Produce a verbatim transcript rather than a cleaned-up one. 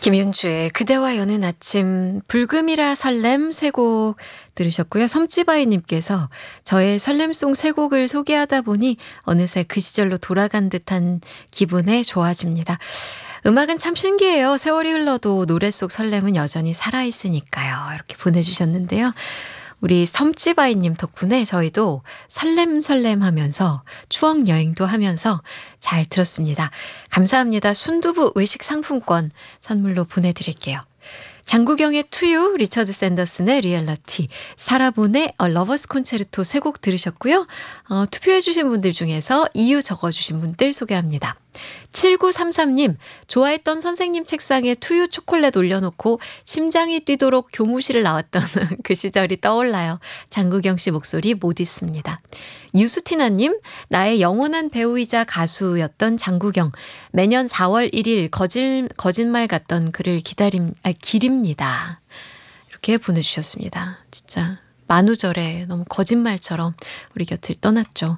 김윤주의 그대와 여는 아침, 불금이라 설렘 세 곡 들으셨고요. 섬지바이님께서 저의 설렘송 세 곡을 소개하다 보니 어느새 그 시절로 돌아간 듯한 기분에 좋아집니다. 음악은 참 신기해요. 세월이 흘러도 노래 속 설렘은 여전히 살아있으니까요. 이렇게 보내주셨는데요. 우리 섬지바이님 덕분에 저희도 설렘설렘 하면서 추억 여행도 하면서 잘 들었습니다. 감사합니다. 순두부 외식 상품권 선물로 보내드릴게요. 장구경의 투유, 리처드 샌더슨의 리얼러티, 사라본의 어, 러버스 콘체르토 세 곡 들으셨고요. 어, 투표해 주신 분들 중에서 이유 적어주신 분들 소개합니다. 칠구삼삼님, 좋아했던 선생님 책상에 투유 초콜릿 올려놓고 심장이 뛰도록 교무실을 나왔던 그 시절이 떠올라요. 장구경 씨 목소리 못 잊습니다. 유스티나님, 나의 영원한 배우이자 가수였던 장구경. 매년 사월 일일 거짓, 거짓말 같던 그를 기다림, 아, 기립니다. 이렇게 보내주셨습니다. 진짜 만우절에 너무 거짓말처럼 우리 곁을 떠났죠.